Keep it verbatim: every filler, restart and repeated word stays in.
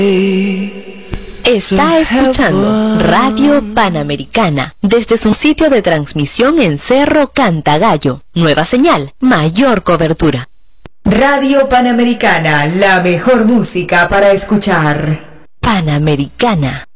Está escuchando Radio Panamericana desde su sitio de transmisión en Cerro Cantagallo. Nueva señal, mayor cobertura. Radio Panamericana, la mejor música para escuchar. Panamericana.